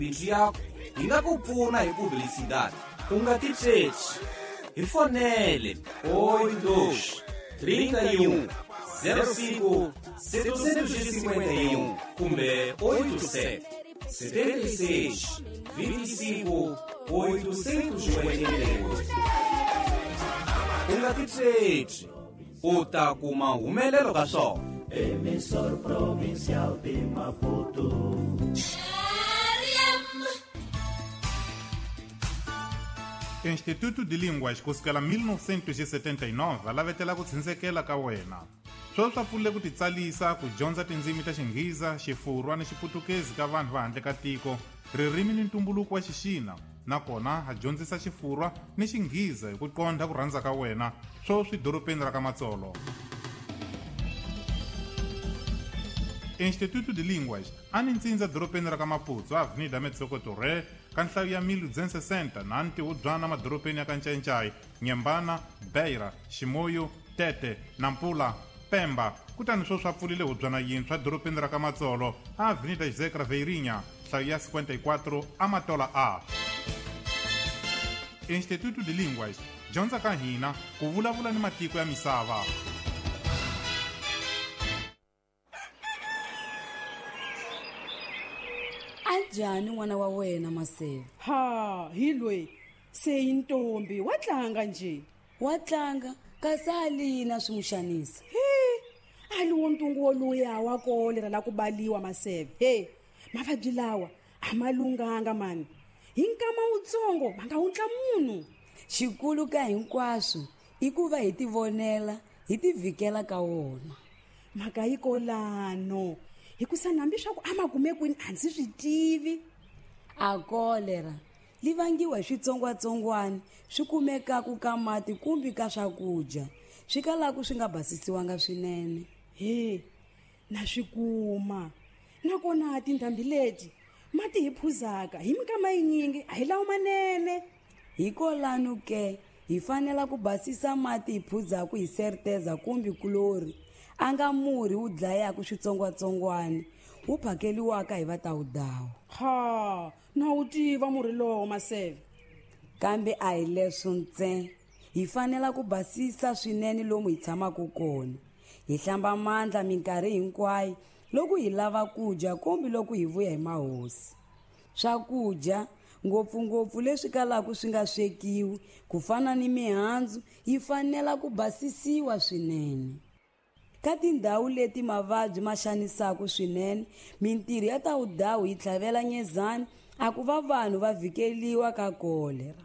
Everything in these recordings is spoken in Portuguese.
bindzu yako yi nga ku pfuna hi publicidade. U nga titsheci. Hi fonele 82 31 05 751 kumbe 87 76 25 888. U nga titsheci. U ta kuma humelelo ka swona. Emissor provincial de Maputo. Instituto de Línguas kusukela 1979 alavetela ku tshindzekela ka wena. Sweswi swa pfulile ku titsalisa ku dyondza tindzimi ta Xingheza, Xifurwa ni Xiputukezi ka vanhu va handle ka tiko, ririmi ni ntumbuluko wa Xixina. Nakona ha dyondzisa Xifurwa ni Xingheza hi ku qondha ku rhandza ka wena sweswi dorobeni ra ka Matsolo. Instituto de Línguas a ni ntsindza dorobeni ra ka Maputo, Avenida Metsokotoré, ka nhlayo ya 1260 na Ntihudzwana madorobeni ya ka Ncencai, Nyembana, Beira, Ximoyo, Tete, Nampula, Pemba. Kutani sweswi swa pfulile hudzwana yintshwa dorobeni ra ka Matsolo, Avenida José Craveirinha, nhlayo ya 54 Amatola A. Instituto de Línguas, dyondza ka hina ku vulavula ni matiko ya misava. Anjani n'wana wa wena Maseve? Ha, hilwe se intombi watlanga nje. Watlanga kasi alina swimuxanisa. He, aliwo ntungu woluya wa kolera la ku baliwa Maseve. He, mavabyi lawa a ma lunganga mani. Hi nkama wutsongo va nga wutla munhu. Xikulu ka hinkwaswo i ku va hi ti vonela hi ti vhikela ka wona. Mhaka yi kolano. Hikusa nambi swa ku amakumekweni a ndzi swi tivi. A kolera li vangiwa hi switsongwatsongwana swi kumekaka ka mati kumbe ka swakudya swi kalaku swi nga basisiwanga swinene. He, na swikuma nakona tindhambi leti mati hi phuzaka hi mikama yinyingi a hi lawa manene. Hikolano ke hi fanela ku basisa mati hi phuzaku hi serteza kumbe kulori anga murhi wu dlayaka switsongwatsongwana wu phakeliwaka hi vatawudawu. Ha, na wu tiva murhi lowo Maseve. Kambe a hi leswo ntsena, hi fanela ku basisa swinene lomu hi tshamaka kona. Hi hlamba mandla minkarhi hinkwayo loko hi lava kudya kumbe loko hi vuya hi mahosi. Swakudya ngopfungopfu leswi kalaka swi nga swekiwi ku fana ni mihandzu yi fanela ku basisiwa swinene. Ka tindhawu leti mavabyi ma xanisaka swinene, mintirho ya tawudawu yi tlhavela nyezani a ku va vanhu va vhikeliwa ka kolera.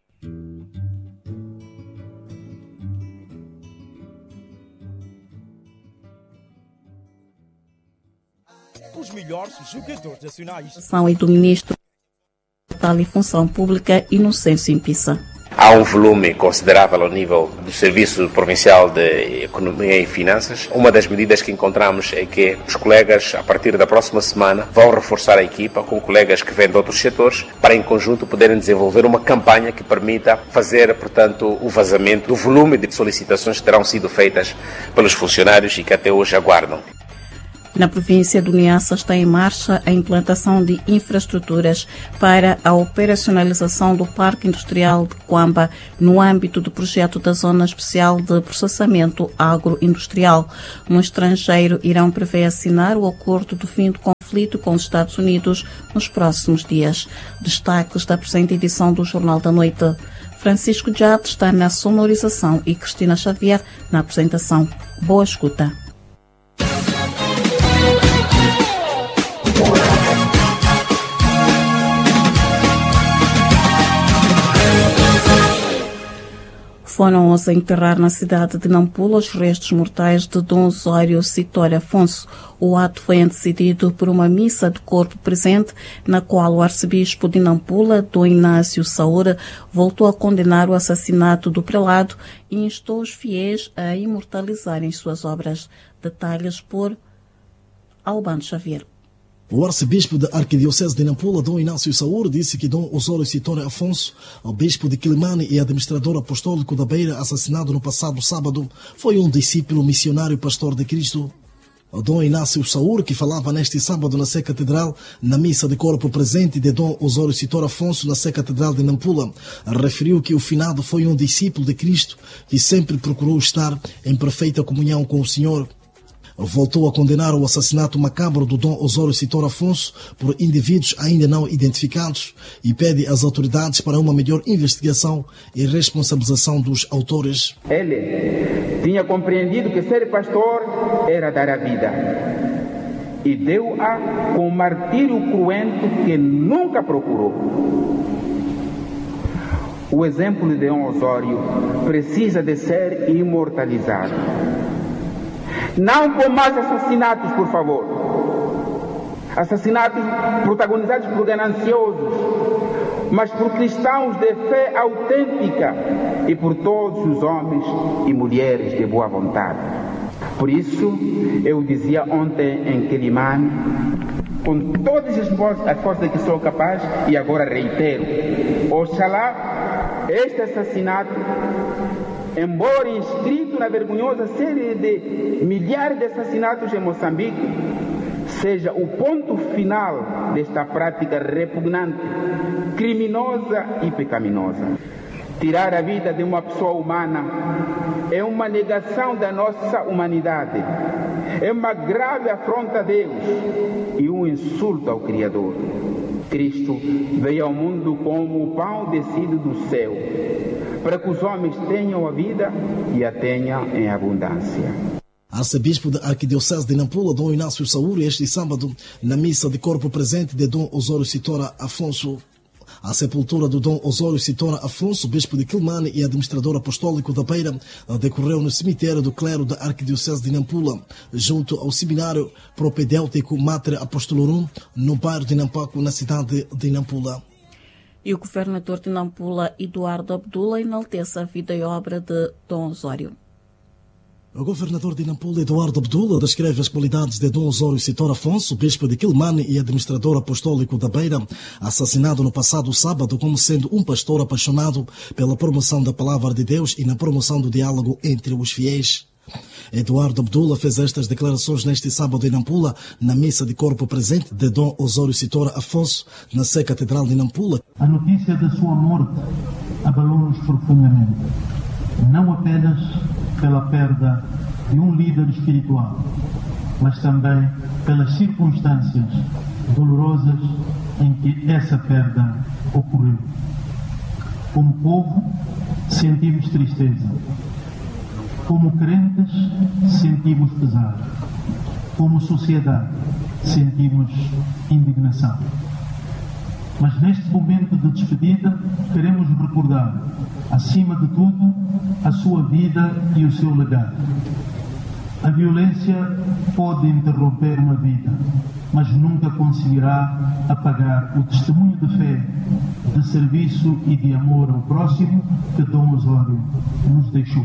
Os melhores jogadores nacionais. São e do Ministro da Função Pública Inocêncio Impissa. Há um volume considerável ao nível do Serviço Provincial de Economia e Finanças. Uma das medidas que encontramos é que os colegas, a partir da próxima semana, vão reforçar a equipa com colegas que vêm de outros setores para, em conjunto, poderem desenvolver uma campanha que permita fazer, portanto, o vazamento do volume de solicitações que terão sido feitas pelos funcionários e que até hoje aguardam. Na província do Niassa está em marcha a implantação de infraestruturas para a operacionalização do Parque Industrial de Quamba no âmbito do projeto da Zona Especial de Processamento Agroindustrial. No estrangeiro irão prever assinar o acordo do fim do conflito com os Estados Unidos nos próximos dias. Destaques da presente edição do Jornal da Noite. Francisco Jade está na sonorização e Cristina Xavier na apresentação. Boa escuta. Foram a enterrar na cidade de Nampula os restos mortais de Dom Osório Citor Afonso. O ato foi antecedido por uma missa de corpo presente, na qual o arcebispo de Nampula, Dom Inácio Saúra, voltou a condenar o assassinato do prelado e instou os fiéis a imortalizarem suas obras. Detalhes por Albano Xavier. O arcebispo da Arquidiocese de Nampula, Dom Inácio Saúra, disse que Dom Osório Citor Afonso, o bispo de Quilimane e administrador apostólico da Beira, assassinado no passado sábado, foi um discípulo missionário pastor de Cristo. O Dom Inácio Saúr, que falava neste sábado na Sé Catedral, na missa de corpo presente de Dom Osório Sitor Afonso na Sé Catedral de Nampula, referiu que o finado foi um discípulo de Cristo que sempre procurou estar em perfeita comunhão com o Senhor. Voltou a condenar o assassinato macabro do Dom Osório Sitor Afonso por indivíduos ainda não identificados e pede às autoridades para uma melhor investigação e responsabilização dos autores. Ele tinha compreendido que ser pastor era dar a vida e deu-a com um martírio cruento que nunca procurou. O exemplo de Dom Osório precisa de ser imortalizado. Não com mais assassinatos, por favor. Assassinatos protagonizados por gananciosos, mas por cristãos de fé autêntica e por todos os homens e mulheres de boa vontade. Por isso, eu dizia ontem em Quelimane, com todas as forças de que sou capaz, e agora reitero, oxalá este assassinato, embora inscrito na vergonhosa série de milhares de assassinatos em Moçambique, seja o ponto final desta prática repugnante, criminosa e pecaminosa. Tirar a vida de uma pessoa humana é uma negação da nossa humanidade, é uma grave afronta a Deus e um insulto ao Criador. Cristo veio ao mundo como o pão descido do céu, para que os homens tenham a vida e a tenham em abundância. Arcebispo da Arquidiocese de Nampula, Dom Inácio Saúr, este sábado, na missa de corpo presente de Dom Osório Sitor Afonso. A sepultura do Dom Osório Sitor Afonso, bispo de Quelimane e administrador apostólico da Beira, decorreu no cemitério do clero da Arquidiocese de Nampula, junto ao seminário propedêutico Mater Apostolorum, no bairro de Nampaco, na cidade de Nampula. E o governador de Nampula, Eduardo Abdullah, enaltece a vida e obra de Dom Osório. O governador de Nampula, Eduardo Abdullah, descreve as qualidades de Dom Osório Sitor Afonso, bispo de Quelimane e administrador apostólico da Beira, assassinado no passado sábado, como sendo um pastor apaixonado pela promoção da palavra de Deus e na promoção do diálogo entre os fiéis. Eduardo Abdullah fez estas declarações neste sábado em Nampula, na missa de corpo presente de Dom Osório Sitor Afonso, na Sé Catedral de Nampula. A notícia da sua morte abalou-nos profundamente, não apenas pela perda de um líder espiritual, mas também pelas circunstâncias dolorosas em que essa perda ocorreu. Como povo, sentimos tristeza. Como crentes, sentimos pesar. Como sociedade, sentimos indignação. Mas neste momento de despedida, queremos recordar, acima de tudo, a sua vida e o seu legado. A violência pode interromper uma vida, mas nunca conseguirá apagar o testemunho de fé, de serviço e de amor ao próximo que Dom Osório nos deixou.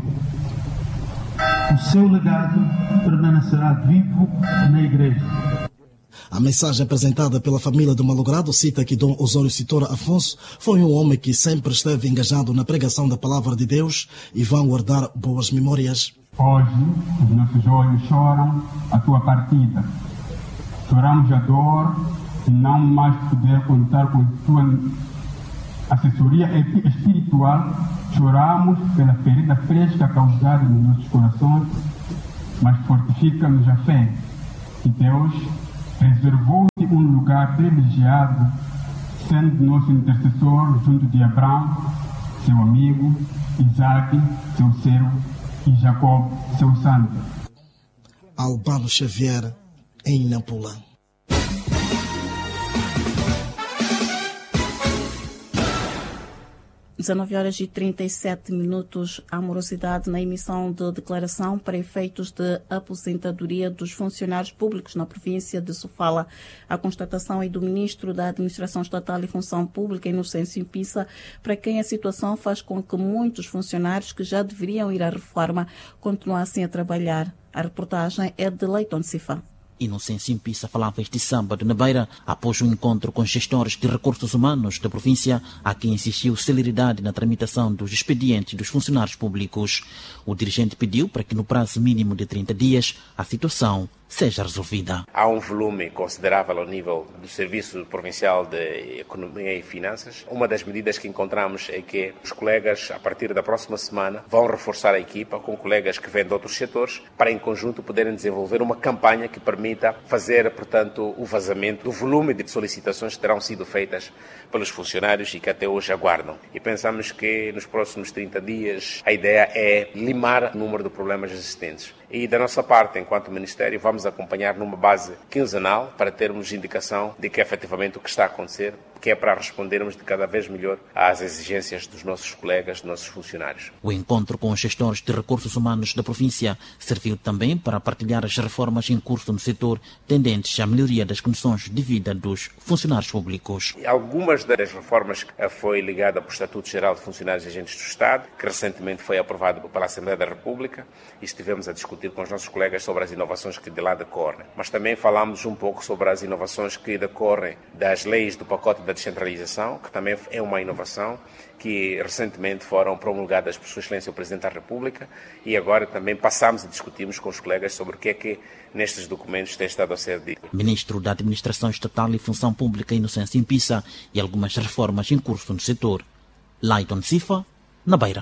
O seu legado permanecerá vivo na Igreja. A mensagem apresentada pela família do malogrado cita que Dom Osório Sitor Afonso foi um homem que sempre esteve engajado na pregação da palavra de Deus e vão guardar boas memórias. Hoje, os nossos olhos choram a tua partida. Choramos a dor de não mais poder contar com tua assessoria espiritual. Choramos pela ferida fresca causada nos nossos corações, mas fortifica-nos a fé que Deus reservou-te um lugar privilegiado, sendo nosso intercessor junto de Abraão, seu amigo, Isaac, seu servo, e Jacó, seu santo. Albano Xavier, em Nampula. Às 19h37, a morosidade na emissão de declaração para efeitos de aposentadoria dos funcionários públicos na província de Sofala. A constatação é do ministro da Administração Estatal e Função Pública, Inocêncio Pissa, para quem a situação faz com que muitos funcionários que já deveriam ir à reforma continuassem a trabalhar. A reportagem é de Leiton Sifa. Inocêncio Pissa falava este sábado na Beira, após um encontro com gestores de recursos humanos da província, a quem exigiu celeridade na tramitação dos expedientes dos funcionários públicos. O dirigente pediu para que no prazo mínimo de 30 dias a situação seja resolvida. Há um volume considerável ao nível do Serviço Provincial de Economia e Finanças. Uma das medidas que encontramos é que os colegas, a partir da próxima semana, vão reforçar a equipa com colegas que vêm de outros setores para, em conjunto, poderem desenvolver uma campanha que permita fazer, portanto, o vazamento do volume de solicitações que terão sido feitas pelos funcionários e que até hoje aguardam. E pensamos que nos próximos 30 dias a ideia é limar o número de problemas existentes. E da nossa parte, enquanto Ministério, vamos acompanhar numa base quinzenal para termos indicação de que efetivamente o que está a acontecer, que é para respondermos de cada vez melhor às exigências dos nossos colegas, dos nossos funcionários. O encontro com os gestores de recursos humanos da província serviu também para partilhar as reformas em curso no setor tendentes à melhoria das condições de vida dos funcionários públicos. Algumas das reformas foi ligada ao Estatuto Geral de Funcionários e Agentes do Estado, que recentemente foi aprovado pela Assembleia da República, e estivemos a discutir com os nossos colegas sobre as inovações que de lá decorrem. Mas também falamos um pouco sobre as inovações que decorrem das leis do pacote da descentralização, que também é uma inovação que recentemente foram promulgadas por Sua Excelência o Presidente da República, e agora também passamos e discutimos com os colegas sobre o que é que nestes documentos tem estado a ser dito. Ministro da Administração Estatal e Função Pública, Inocêncio Impissa, e algumas reformas em curso no setor. Laiton Sifa, na Beira.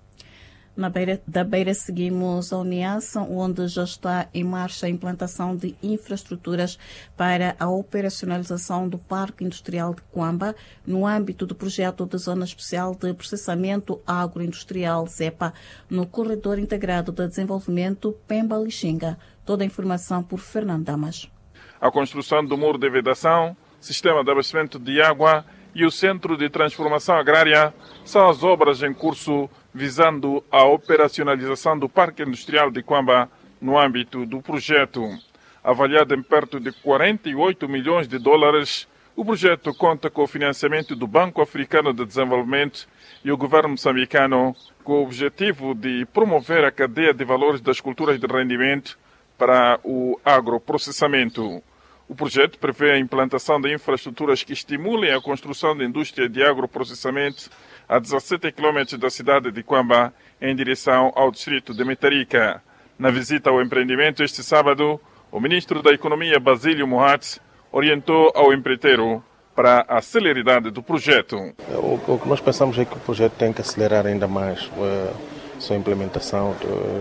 Da Beira seguimos a Uniassa, onde já está em marcha a implantação de infraestruturas para a operacionalização do Parque Industrial de Quamba, no âmbito do projeto de Zona Especial de Processamento Agroindustrial ZEPA, no Corredor Integrado de Desenvolvimento Pemba-Lixinga. Toda a informação por Fernando Damas. A construção do muro de vedação, sistema de abastecimento de água e o Centro de Transformação Agrária são as obras em curso visando a operacionalização do Parque Industrial de Quamba no âmbito do projeto. Avaliado em perto de 48 milhões de dólares, o projeto conta com o financiamento do Banco Africano de Desenvolvimento e o governo moçambicano, com o objetivo de promover a cadeia de valores das culturas de rendimento para o agroprocessamento. O projeto prevê a implantação de infraestruturas que estimulem a construção da indústria de agroprocessamento a 17 km da cidade de Quamba, em direção ao distrito de Metarica. Na visita ao empreendimento este sábado, o ministro da Economia, Basílio Mohat, orientou ao empreiteiro para a celeridade do projeto. O que nós pensamos é que o projeto tem que acelerar ainda mais a sua implementação.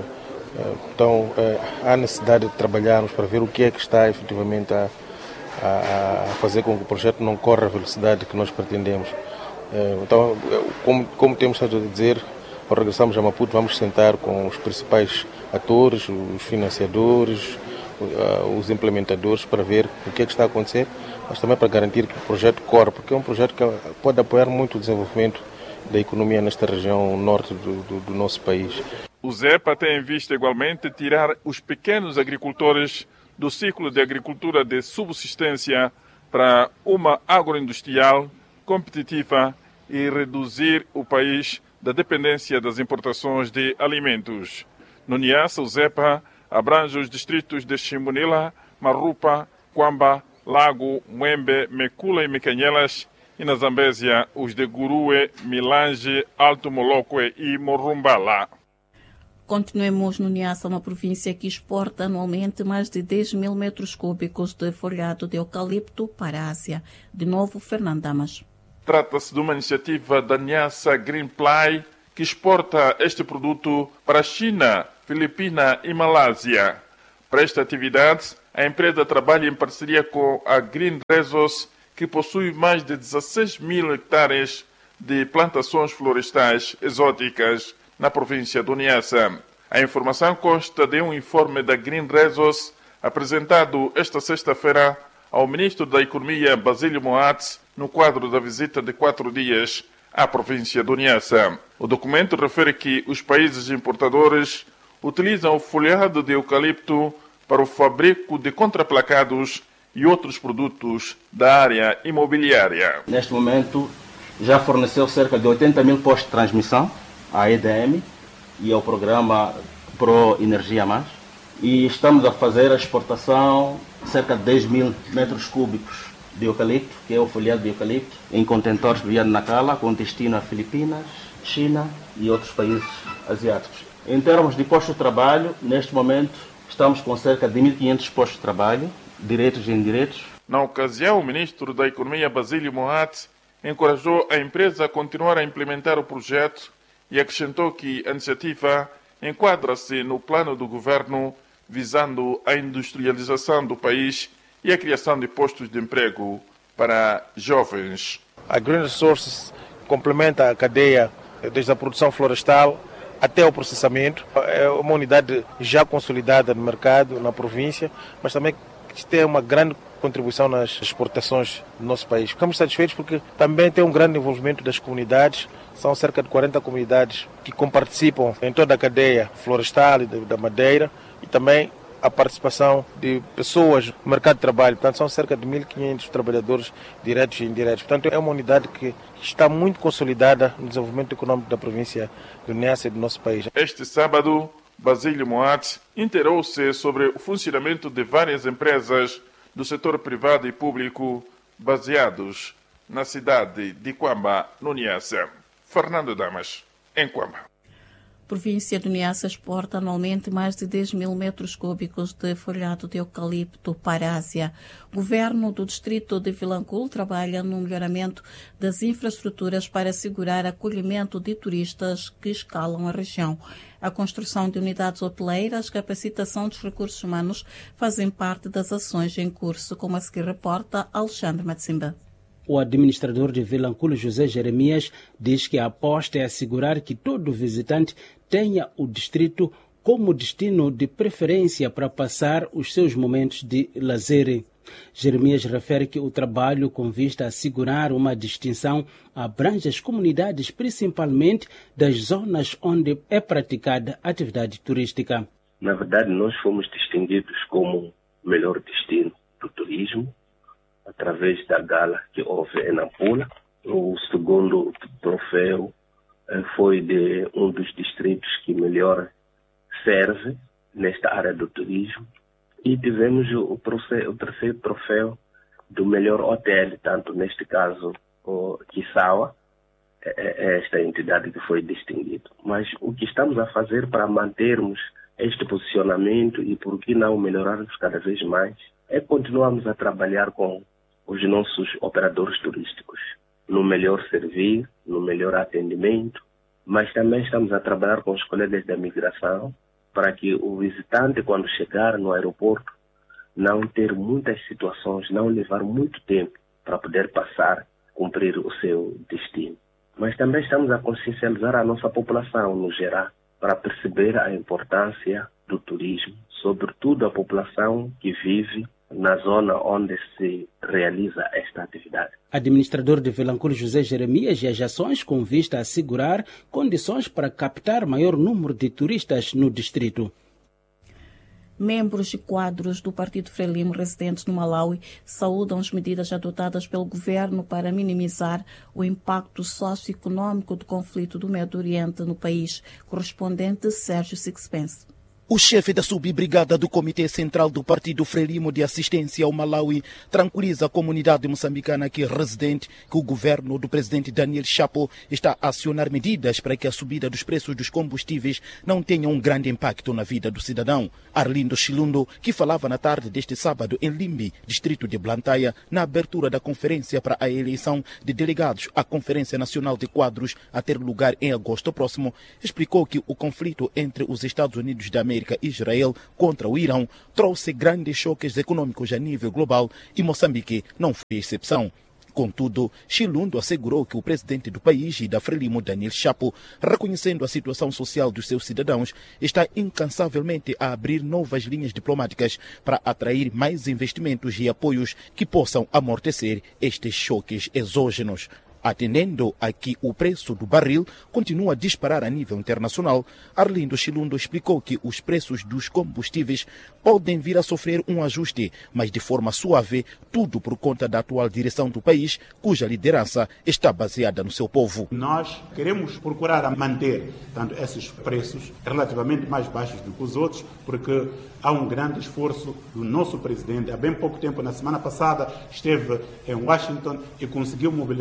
Então, há necessidade de trabalharmos para ver o que é que está efetivamente a fazer com que o projeto não corra a velocidade que nós pretendemos. Então, como temos estado a dizer, ao regressarmos a Maputo, vamos sentar com os principais atores, os financiadores, os implementadores, para ver o que é que está a acontecer, mas também para garantir que o projeto corra, porque é um projeto que pode apoiar muito o desenvolvimento da economia nesta região norte do nosso país. O ZEPA tem em vista igualmente tirar os pequenos agricultores do ciclo de agricultura de subsistência para uma agroindustrial competitiva e reduzir o país da dependência das importações de alimentos. No Niassa, o ZEPA abrange os distritos de Chimbunila, Marupa, Quamba, Lago, Mwembe, Mekula e Mecanhelas, e na Zambésia os de Gurue, Milange, Alto Molokwe e Morumbala. Continuemos no Niassa, uma província que exporta anualmente mais de 10 mil metros cúbicos de folhado de eucalipto para a Ásia. De novo, Fernando Damas. Trata-se de uma iniciativa da Niassa Greenply, que exporta este produto para a China, Filipina e Malásia. Para esta atividade, a empresa trabalha em parceria com a Green Resource, que possui mais de 16 mil hectares de plantações florestais exóticas na província do Niassa. A informação consta de um informe da Green Resource apresentado esta sexta-feira ao ministro da Economia, Basílio Mohat, no quadro da visita de 4 dias à província do Niassa. O documento refere que os países importadores utilizam o folhado de eucalipto para o fabrico de contraplacados e outros produtos da área imobiliária. Neste momento, já forneceu cerca de 80 mil postos de transmissão à EDM e ao programa Pro Energia Mais. E estamos a fazer a exportação de cerca de 10 mil metros cúbicos de eucalipto, que é o folhado de eucalipto, em contentores de Nacala, com destino a Filipinas, China e outros países asiáticos. Em termos de postos de trabalho, neste momento Estamos com cerca de 1.500 postos de trabalho, diretos e indiretos. Na ocasião, o ministro da Economia, Basílio Moat, encorajou a empresa a continuar a implementar o projeto e acrescentou que a iniciativa enquadra-se no plano do governo visando a industrialização do país e a criação de postos de emprego para jovens. A Green Resources complementa a cadeia desde a produção florestal até o processamento. É uma unidade já consolidada no mercado, na província, mas também tem uma grande contribuição nas exportações do nosso país. Ficamos satisfeitos porque também tem um grande envolvimento das comunidades. São cerca de 40 comunidades que participam em toda a cadeia florestal e da madeira, e também a participação de pessoas no mercado de trabalho. Portanto, são cerca de 1.500 trabalhadores diretos e indiretos. Portanto, é uma unidade que está muito consolidada no desenvolvimento econômico da província de Niassa e do nosso país. Este sábado, Basílio Moat inteirou-se sobre o funcionamento de várias empresas do setor privado e público baseados na cidade de Quamba, no Niassa. Fernando Damas, em Quamba. A província de Niassa exporta anualmente mais de 10 mil metros cúbicos de folhado de eucalipto para a Ásia. O governo do distrito de Vilanculo trabalha no melhoramento das infraestruturas para assegurar acolhimento de turistas que escalam a região. A construção de unidades hoteleiras, capacitação dos recursos humanos fazem parte das ações em curso, como a seguir reporta Alexandre Matsimba. O administrador de Vilanculo, José Jeremias, diz que a aposta é assegurar que todo visitante tenha o distrito como destino de preferência para passar os seus momentos de lazer. Jeremias refere que o trabalho com vista a assegurar uma distinção abrange as comunidades, principalmente das zonas onde é praticada atividade turística. Na verdade, nós fomos distinguidos como o melhor destino do turismo através da gala que houve em Nampula. O segundo troféu foi de um dos distritos que melhor serve nesta área do turismo. E tivemos o terceiro troféu do melhor hotel, tanto neste caso o Kisawa, esta entidade que foi distinguida. Mas o que estamos a fazer para mantermos este posicionamento e por que não melhorarmos cada vez mais é continuarmos a trabalhar com os nossos operadores turísticos no melhor servir, no melhor atendimento, mas também estamos a trabalhar com os colegas da migração para que o visitante, quando chegar no aeroporto, não ter muitas situações, não levar muito tempo para poder passar, cumprir o seu destino. Mas também estamos a consciencializar a nossa população no geral para perceber a importância do turismo, sobretudo a população que vive na zona onde se realiza esta atividade. Administrador de Vilanculo, José Jeremias, e as ações com vista a assegurar condições para captar maior número de turistas no distrito. Membros e quadros do Partido Frelimo residentes no Malawi saúdam as medidas adotadas pelo governo para minimizar o impacto socioeconômico do conflito do Médio Oriente no país. Correspondente Sérgio Sixpence. O chefe da subbrigada do Comitê Central do Partido Frelimo de Assistência ao Malawi tranquiliza a comunidade moçambicana aqui residente que o governo do presidente Daniel Chapo está a acionar medidas para que a subida dos preços dos combustíveis não tenha um grande impacto na vida do cidadão. Arlindo Chilundo, que falava na tarde deste sábado em Limbe, distrito de Blantyre, na abertura da conferência para a eleição de delegados à Conferência Nacional de Quadros a ter lugar em agosto próximo, explicou que o conflito entre os Estados Unidos da América e Israel contra o Irão trouxe grandes choques econômicos a nível global e Moçambique não foi exceção. Contudo, Chilundo assegurou que o presidente do país e da Frelimo, Daniel Chapo, reconhecendo a situação social dos seus cidadãos, está incansavelmente a abrir novas linhas diplomáticas para atrair mais investimentos e apoios que possam amortecer estes choques exógenos. Atendendo a que o preço do barril continua a disparar a nível internacional, Arlindo Chilundo explicou que os preços dos combustíveis podem vir a sofrer um ajuste, mas de forma suave, tudo por conta da atual direção do país, cuja liderança está baseada no seu povo. Nós queremos procurar manter esses preços relativamente mais baixos do que os outros, porque há um grande esforço do nosso presidente. Há bem pouco tempo, na semana passada, esteve em Washington e conseguiu mobilizar cerca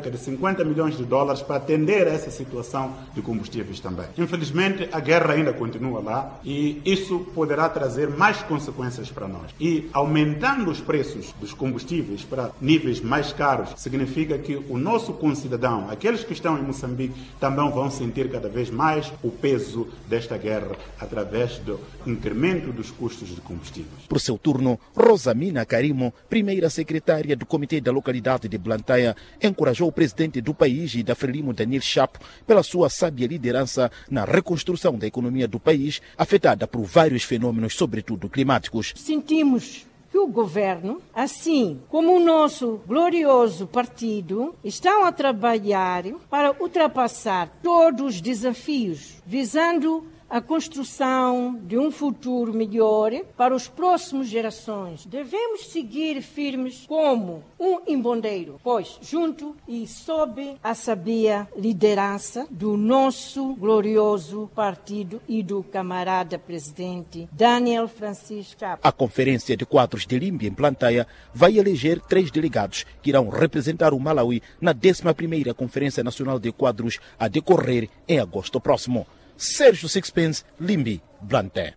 cerca de 50 milhões de dólares para atender essa situação de combustíveis também. Infelizmente, a guerra ainda continua lá e isso poderá trazer mais consequências para nós. E aumentando os preços dos combustíveis para níveis mais caros, significa que o nosso concidadão, aqueles que estão em Moçambique, também vão sentir cada vez mais o peso desta guerra através do incremento dos custos de combustíveis. Por seu turno, Rosamina Karimo, primeira secretária do Comitê da localidade de Blantyre, encorajou o presidente do país e da Frelimo, Daniel Chapo, pela sua sábia liderança na reconstrução da economia do país, afetada por vários fenômenos, sobretudo climáticos. Sentimos que o governo, assim como o nosso glorioso partido, estão a trabalhar para ultrapassar todos os desafios, visando a construção de um futuro melhor para as próximas gerações. Devemos seguir firmes como um embondeiro, pois junto e sob a sabia liderança do nosso glorioso partido e do camarada presidente Daniel Francisco Chapo. A Conferência de Quadros de Limbe, em Blantyre, vai eleger 3 delegados que irão representar o Malawi na 11ª Conferência Nacional de Quadros a decorrer em agosto próximo. Sérgio Sixpence, Limbe, Blantyre.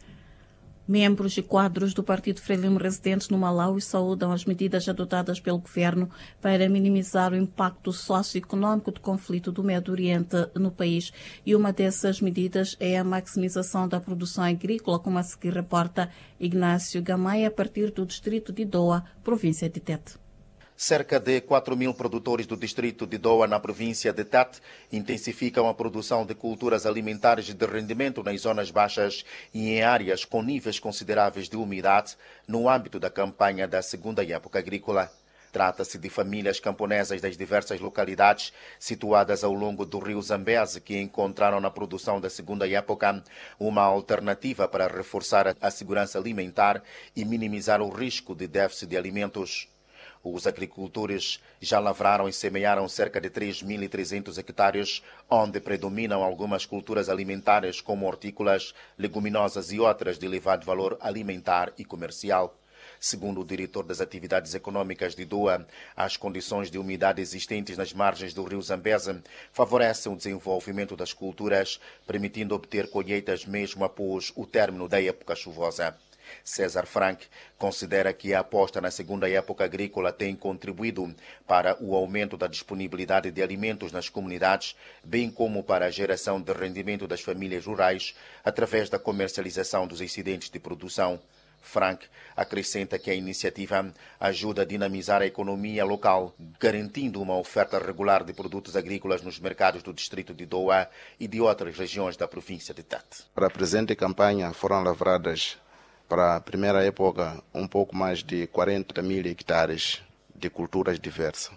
Membros e quadros do Partido Frelimo residentes no Malawi saúdam as medidas adotadas pelo governo para minimizar o impacto socioeconômico do conflito do Médio Oriente no país. E uma dessas medidas é a maximização da produção agrícola, como a seguir reporta Ignácio Gamay, a partir do distrito de Doa, província de Tete. Cerca de 4.000 produtores do distrito de Doa, na província de Tete, intensificam a produção de culturas alimentares de rendimento nas zonas baixas e em áreas com níveis consideráveis de umidade no âmbito da campanha da segunda época agrícola. Trata-se de famílias camponesas das diversas localidades situadas ao longo do rio Zambeze que encontraram na produção da segunda época uma alternativa para reforçar a segurança alimentar e minimizar o risco de déficit de alimentos. Os agricultores já lavraram e semearam cerca de 3.300 hectares, onde predominam algumas culturas alimentares como hortícolas, leguminosas e outras de elevado valor alimentar e comercial. Segundo o diretor das atividades econômicas de Doa, as condições de umidade existentes nas margens do rio Zambeze favorecem o desenvolvimento das culturas, permitindo obter colheitas mesmo após o término da época chuvosa. César Frank considera que a aposta na segunda época agrícola tem contribuído para o aumento da disponibilidade de alimentos nas comunidades, bem como para a geração de rendimento das famílias rurais através da comercialização dos excedentes de produção. Frank acrescenta que a iniciativa ajuda a dinamizar a economia local, garantindo uma oferta regular de produtos agrícolas nos mercados do distrito de Doa e de outras regiões da província de Tete. Para a presente campanha foram lavradas para a primeira época um pouco mais de 40.000 hectares de culturas diversas.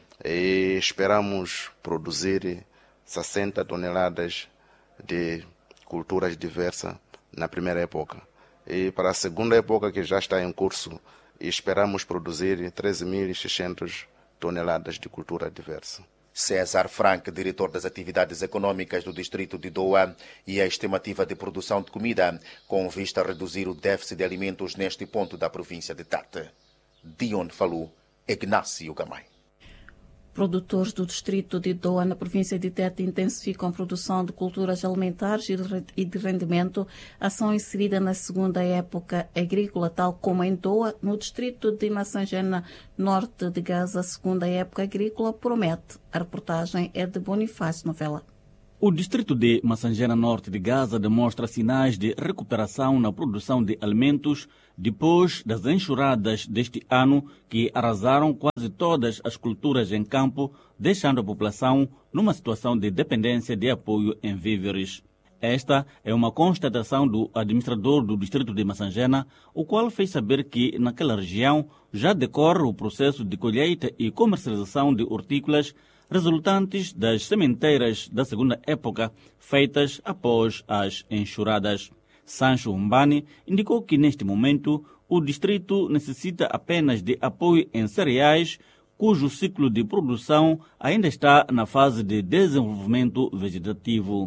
E esperamos produzir 60 toneladas de culturas diversas na primeira época. E para a segunda época, que já está em curso, esperamos produzir 13.600 toneladas de cultura diversa. César Frank, diretor das atividades econômicas do distrito de Doa, e a estimativa de produção de comida, com vista a reduzir o déficit de alimentos neste ponto da província de Tete. De onde falou Ignácio Gamay. Produtores do distrito de Doa, na província de Tete, intensificam a produção de culturas alimentares e de rendimento, ação inserida na segunda época agrícola, tal como em Doa, no distrito de Massangena, norte de Gaza. A segunda época agrícola promete. A reportagem é de Bonifácio Novela. O distrito de Massangena, norte de Gaza, demonstra sinais de recuperação na produção de alimentos depois das enxurradas deste ano que arrasaram quase todas as culturas em campo, deixando a população numa situação de dependência de apoio em víveres. Esta é uma constatação do administrador do distrito de Massangena, o qual fez saber que naquela região já decorre o processo de colheita e comercialização de hortícolas resultantes das sementeiras da segunda época feitas após as enxurradas. Sancho Mbani indicou que neste momento o distrito necessita apenas de apoio em cereais, cujo ciclo de produção ainda está na fase de desenvolvimento vegetativo.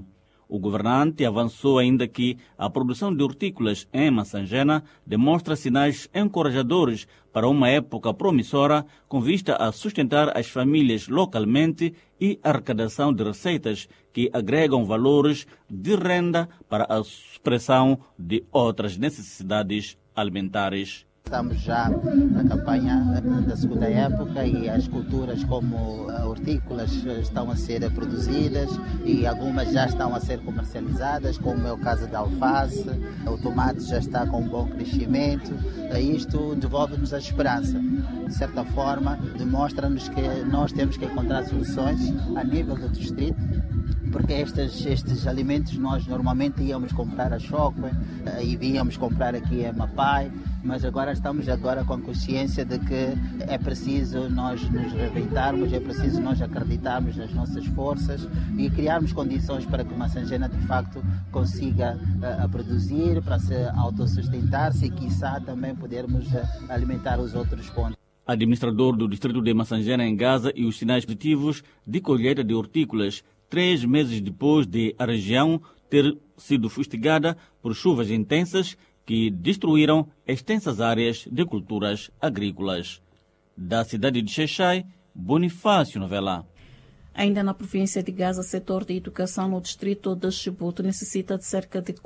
O governante avançou ainda que a produção de hortícolas em Massangena demonstra sinais encorajadores para uma época promissora com vista a sustentar as famílias localmente e a arrecadação de receitas que agregam valores de renda para a supressão de outras necessidades alimentares. Estamos já na campanha da segunda época e as culturas como hortícolas estão a ser produzidas e algumas já estão a ser comercializadas, como é o caso da alface, o tomate já está com um bom crescimento. Isto devolve-nos a esperança. De certa forma, demonstra-nos que nós temos que encontrar soluções a nível do distrito, porque estes alimentos nós normalmente íamos comprar a Choque e íamos comprar aqui a Mapai, mas agora estamos com a consciência de que é preciso nós nos reinventarmos, é preciso nós acreditarmos nas nossas forças e criarmos condições para que Massangena de facto consiga produzir, para se autossustentar-se e quiçá também podermos alimentar os outros pontos. Administrador do distrito de Massangena em Gaza e os sinais positivos de colheita de hortícolas 3 meses depois de a região ter sido fustigada por chuvas intensas que destruíram extensas áreas de culturas agrícolas. Da cidade de Xai-Xai, Bonifácio Novela. Ainda na província de Gaza, setor de educação no distrito de Chibouto necessita de cerca de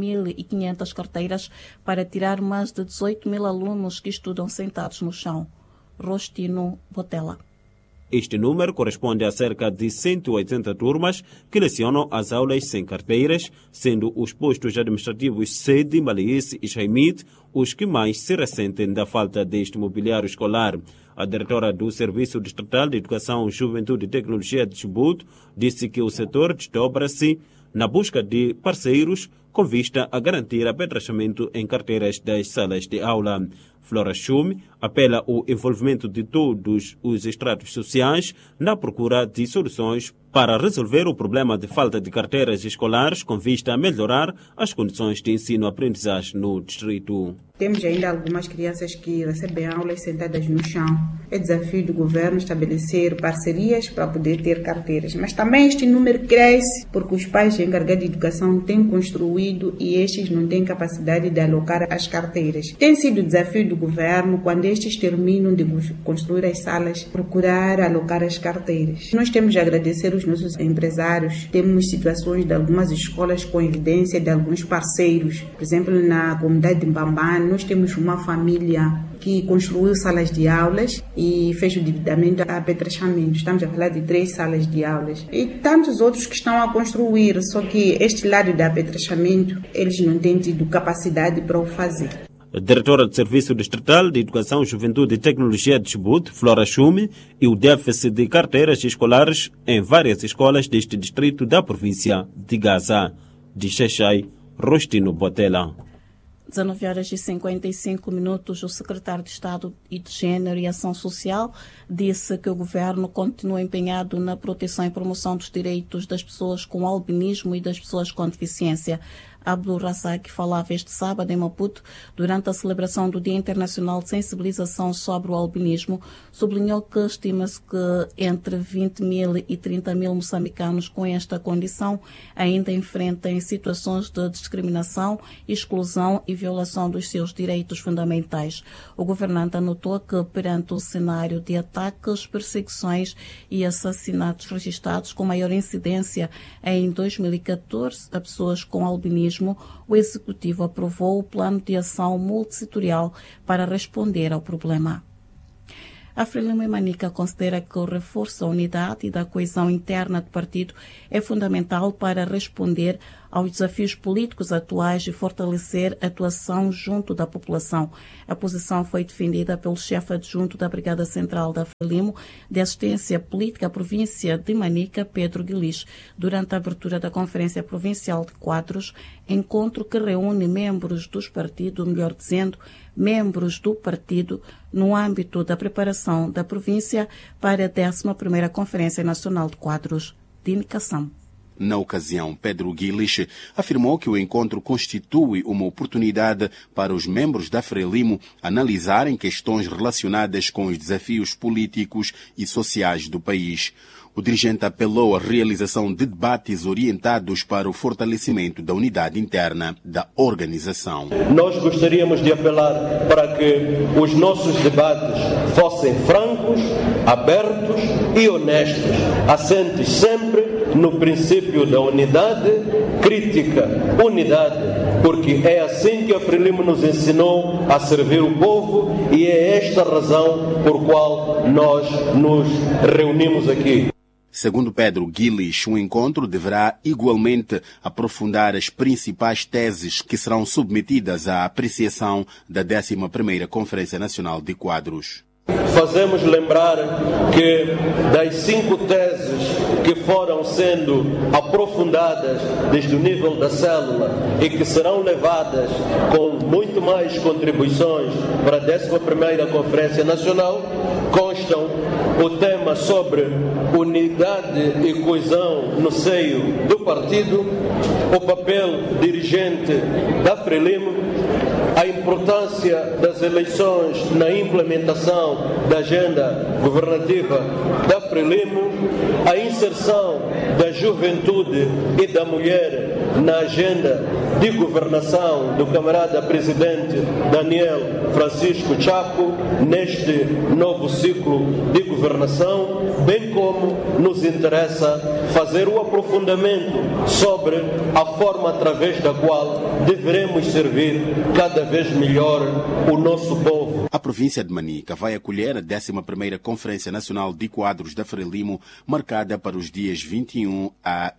4.500 carteiras para tirar mais de 18.000 alunos que estudam sentados no chão. Rostino Botella. Este número corresponde a cerca de 180 turmas que lecionam as aulas sem carteiras, sendo os postos administrativos Sede, Malice e Chaimite os que mais se ressentem da falta deste mobiliário escolar. A diretora do Serviço Distrital de Educação, Juventude e Tecnologia de Chibouto disse que o setor desdobra-se na busca de parceiros com vista a garantir apedrechamento em carteiras das salas de aula. Flora Chume apela ao envolvimento de todos os estratos sociais na procura de soluções para resolver o problema de falta de carteiras escolares com vista a melhorar as condições de ensino-aprendizagem no distrito. Temos ainda algumas crianças que recebem aulas sentadas no chão. É desafio do governo estabelecer parcerias para poder ter carteiras. Mas também este número cresce porque os pais encarregados de educação têm construído e estes não têm capacidade de alocar as carteiras. Tem sido desafio do governo, quando estes terminam de construir as salas, procurar alocar as carteiras. Nós temos de agradecer os nossos empresários. Temos situações de algumas escolas com evidência de alguns parceiros. Por exemplo, na comunidade de Mbambane, nós temos uma família que construiu salas de aulas e fez o dividimento a apetrechamento. Estamos a falar de 3 salas de aulas. E tantos outros que estão a construir, só que este lado de apetrechamento, eles não têm tido capacidade para o fazer. A diretora do Serviço Distrital de Educação, Juventude e Tecnologia de Chibouto, Flora Chume, e o déficit de carteiras escolares em várias escolas deste distrito da província de Gaza. De Xai-Xai, Rostino Botella. 19h55, o secretário de Estado de Gênero e Ação Social disse que o governo continua empenhado na proteção e promoção dos direitos das pessoas com albinismo e das pessoas com deficiência. Abdul Razak falava este sábado em Maputo durante a celebração do Dia Internacional de Sensibilização sobre o Albinismo. Sublinhou que estima-se que entre 20.000 e 30.000 moçambicanos com esta condição ainda enfrentem situações de discriminação, exclusão e violação dos seus direitos fundamentais. O governante anotou que, perante o cenário de ataques, perseguições e assassinatos registrados com maior incidência em 2014 a pessoas com albinismo, o Executivo aprovou o plano de ação multissetorial para responder ao problema. A Frelimo e Manica considera que o reforço da unidade e da coesão interna do partido é fundamental para responder aos desafios políticos atuais e fortalecer a atuação junto da população. A posição foi defendida pelo chefe adjunto da Brigada Central da Frelimo de Assistência Política à província de Manica, Pedro Guilis, durante a abertura da Conferência Provincial de Quadros, encontro que reúne membros dos partidos, melhor dizendo, membros do partido, no âmbito da preparação da província para a 11ª Conferência Nacional de Quadros de Indicação. Na ocasião, Pedro Guilich afirmou que o encontro constitui uma oportunidade para os membros da Frelimo analisarem questões relacionadas com os desafios políticos e sociais do país. O dirigente apelou à realização de debates orientados para o fortalecimento da unidade interna da organização. Nós gostaríamos de apelar para que os nossos debates fossem francos, abertos e honestos, assentes sempre no princípio da unidade, crítica, unidade, porque é assim que a Frelimo nos ensinou a servir o povo e é esta a razão por qual nós nos reunimos aqui. Segundo Pedro Guilich, o encontro deverá igualmente aprofundar as principais teses que serão submetidas à apreciação da 11ª Conferência Nacional de Quadros. Fazemos lembrar que das 5 teses que foram sendo aprofundadas desde o nível da célula e que serão levadas com muito mais contribuições para a 11ª Conferência Nacional, constam o tema sobre unidade e coesão no seio do partido, o papel dirigente da Frelimo, a importância das eleições na implementação da agenda governativa da Frelimo, a inserção da juventude e da mulher na agenda de governação do camarada presidente Daniel Francisco Chapo neste novo ciclo de governação, bem como nos interessa fazer o aprofundamento sobre a forma através da qual deveremos servir cada vez melhor o nosso povo. A província de Manica vai acolher a 11ª Conferência Nacional de Quadros da Frelimo, marcada para os dias 21 a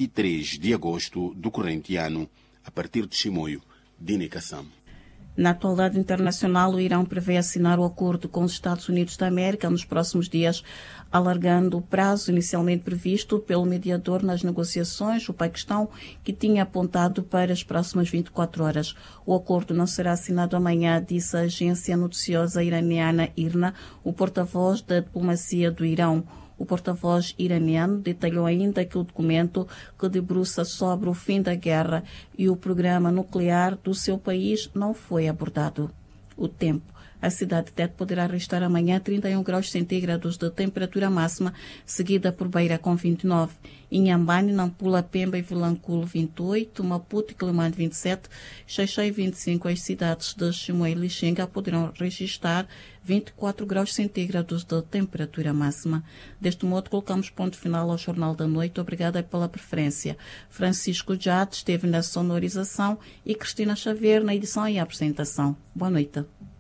23 de agosto do corrente ano. A partir de Chimoio, Dine Kassam. Na atualidade internacional, o Irão prevê assinar o acordo com os Estados Unidos da América nos próximos dias, alargando o prazo inicialmente previsto pelo mediador nas negociações, o Paquistão, que tinha apontado para as próximas 24 horas. O acordo não será assinado amanhã, disse a agência noticiosa iraniana IRNA, o porta-voz da diplomacia do Irão. O porta-voz iraniano detalhou ainda que o documento, que debruça sobre o fim da guerra e o programa nuclear do seu país, não foi abordado. O tempo. A cidade de Tete poderá registrar amanhã 31 graus centígrados de temperatura máxima, seguida por Beira com 29. Inhambane, Nampula, Pemba e Vilanculo 28, Maputo e Quelimane 27, Xaixai 25. As cidades de Chimoio e Lixinga poderão registrar 24 graus centígrados de temperatura máxima. Deste modo, colocamos ponto final ao Jornal da Noite. Obrigada pela preferência. Francisco Jade esteve na sonorização e Cristina Xavier na edição e apresentação. Boa noite.